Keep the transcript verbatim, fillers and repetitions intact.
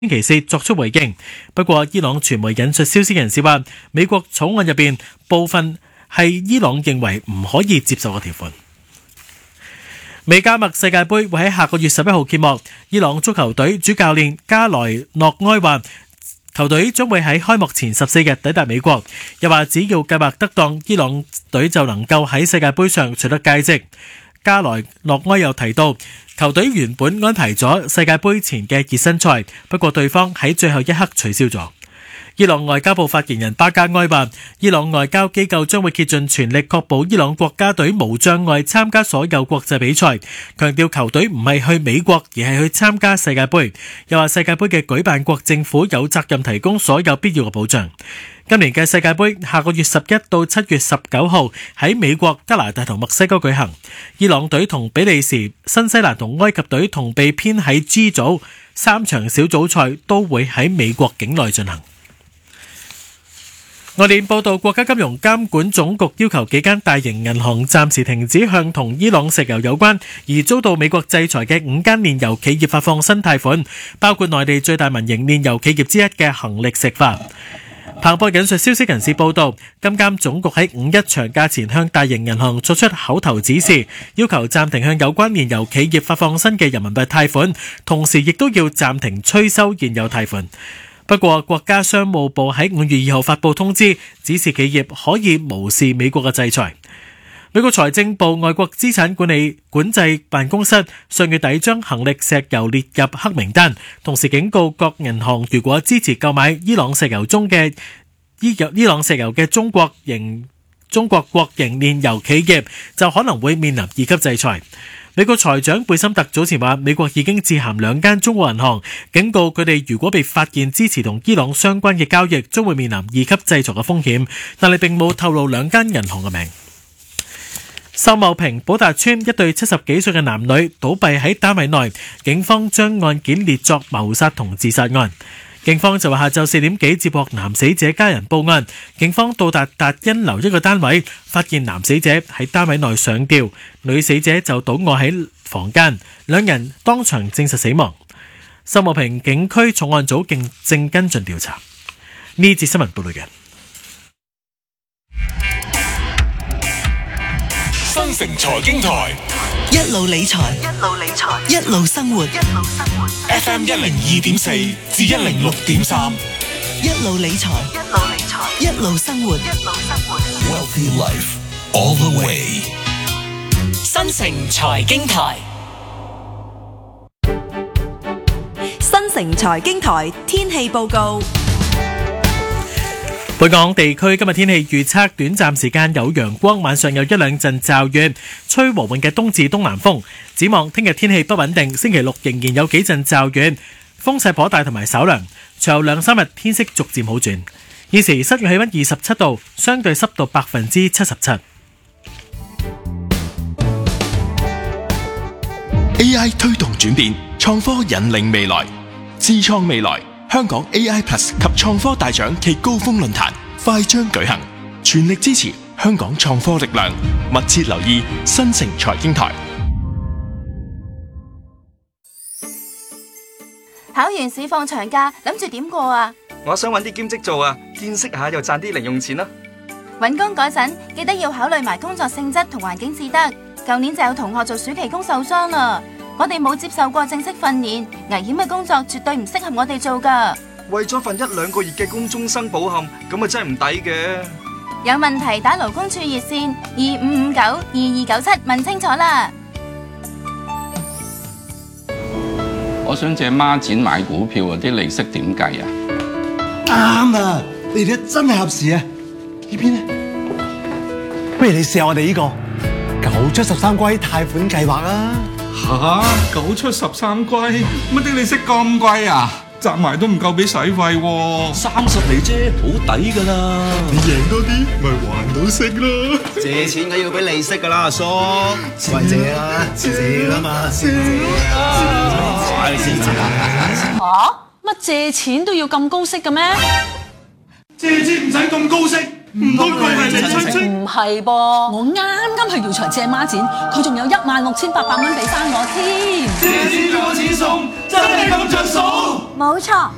星期四作出回應。不過伊朗傳媒引述消息人士話，美國草案入邊部分係伊朗認為唔可以接受嘅條款。美加墨世界盃會喺下個月十一號揭幕。伊朗足球隊主教練加萊諾埃話，球隊將會喺開幕前十四日抵達美國，又話只要計劃得當，伊朗隊就能夠喺世界盃上取得佳績。加萊諾埃又提到，球隊原本安排咗世界盃前嘅熱身賽，不過對方喺最後一刻取消咗。伊朗外交部發言人巴加埃話，伊朗外交機構將會竭盡全力確保伊朗國家隊無障礙參加所有國際比賽，強調球隊唔係去美國，而係去參加世界盃。又話世界盃嘅舉辦國政府有責任提供所有必要嘅保障。今年嘅世界盃下個月十一到七月十九號喺美國、加拿大同墨西哥舉行。伊朗隊同比利時、新西蘭同埃及隊同被編喺 G 組，三場小組賽都會喺美國境內進行。外電報道，國家金融監管總局要求幾間大型銀行暫時停止向同伊朗石油有關而遭到美國制裁嘅五間煉油企業發放新貸款，包括內地最大民營煉油企業之一嘅恒力石化。彭博引述消息人士報道，金監總局喺五一長假前向大型銀行作出口頭指示，要求暫停向有關煉油企業發放新嘅人民幣貸款，同時亦都要暫停催收現有貸款。不過，國家商務部喺五月二號發布通知，指示企業可以無視美國嘅制裁。美國財政部外國資產管理管制辦公室上月底將恒力石油列入黑名單，同時警告各銀行，如果支持購買伊朗石油中嘅伊伊朗石油嘅中國營中國國營煉油企業，就可能會面臨二級制裁。美國財長貝森特早前話，美國已經致函兩間中國銀行，警告佢哋如果被發現支持同伊朗相關嘅交易，將會面臨二級制裁嘅風險，但係並冇透露兩間銀行嘅名。秀茂坪寶達邨一對七十幾歲嘅男女倒斃喺單位內，警方將案件列作謀殺同自殺案。警方就話下晝四點幾接獲男死者家人報案，警方到達達欣樓一個單位，發現男死者喺單位內上吊，女死者就倒卧喺房間，兩人當場證實死亡。秀茂坪警區重案組正正跟進調查。呢節新聞報道嘅新城財經台， 一路理財，一路理財，一路生活，一路生活。 F M 一零二點四至一零六點三， 一路理財，一路理財，一路生活，一路生活。 Wealthy Life all the way。 新城財經台， 新城財經台天氣報告。 本港地區今日天氣預測，短暫時間有陽光，晚上有一兩陣驟雨，吹和緩嘅東至東南風。展望聽日天氣不穩定，星期六仍然有幾陣驟雨，風勢頗大同埋稍涼。隨後兩三日天色逐漸好轉。現時室外氣溫二十七度，相對濕度百分之七十七。 A I 推動轉變，創科引領未來，智創未來。香港 A I Plus 及創科大獎暨高峰論壇快將舉行，全力支持香港創科力量，密切留意新城財經台。 考完試放長假，諗住點過啊？ 我想搵啲兼職做啊，見識下又賺啲零用錢啦。 搵工嗰陣記得要考慮埋工作性質同環境至得。舊年就有同學做暑期工受傷啦。我哋冇接受過正式訓練，危險嘅工作絕對唔適合我哋做㗎。 為咗份一兩個月嘅工終生保險，咁啊真係唔抵嘅。 有問題打勞工處熱線二五五九二二九七問清楚啦。 我想借孖展買股票啊，啲利息點計啊？ 啱啊！你哋真係合時啊！呢邊呢？不如你試下我哋呢個九出十三歸貸款計劃啊！ 吓，九出十三歸，乜啲利息咁貴啊？賺埋都唔夠俾使費喎。 三十厘啫，好抵噶啦！ 你贏多啲，咪還到息咯。 借錢梗要俾利息噶啦，阿叔。喂，借啦，借啦嘛，借啊！ 吓？乜借錢都要咁高息嘅咩？ 借錢唔使咁高息。唔通佢係你親戚？ 唔係噃，我啱啱去耀才借孖展，佢仲有一萬六千八百蚊俾翻我添。 借錢仲有錢送，真係咁着數。 冇錯，